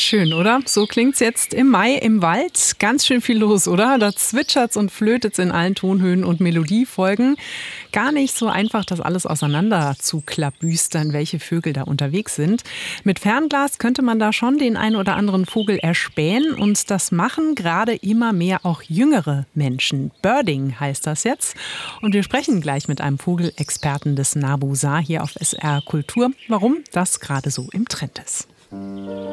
Schön, oder? So klingt's jetzt im Mai im Wald. Ganz schön viel los, oder? Da zwitschert's und flötet's in allen Tonhöhen und Melodiefolgen. Gar nicht so einfach, das alles auseinander zu klabüstern, welche Vögel da unterwegs sind. Mit Fernglas könnte man da schon den einen oder anderen Vogel erspähen. Und das machen gerade immer mehr auch jüngere Menschen. Birding heißt das jetzt. Und wir sprechen gleich mit einem Vogelexperten des NABUSA hier auf SR Kultur, warum das gerade so im Trend ist.